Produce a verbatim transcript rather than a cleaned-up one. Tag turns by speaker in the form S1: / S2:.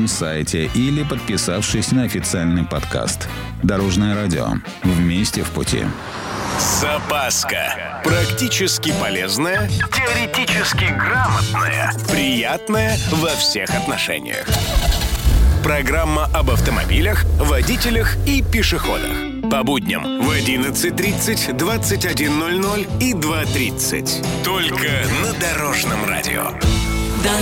S1: нашем сайте или подписавшись на официальный подкаст. Дорожное радио. Вместе в пути.
S2: Запаска. Практически полезная, теоретически грамотная, приятная во всех отношениях. Программа об автомобилях, водителях и пешеходах. По будням в одиннадцать тридцать, двадцать один ноль ноль и два тридцать. Только на Дорожном радио.